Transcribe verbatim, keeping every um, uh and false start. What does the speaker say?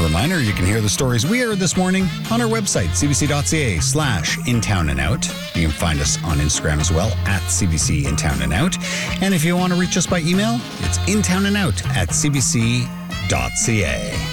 reminder, you can hear the stories we aired this morning on our website, cbc.ca slash in town and out. You can find us on Instagram as well, at cbc in town and out. And if you want to reach us by email, it's intownandout at cbc.ca.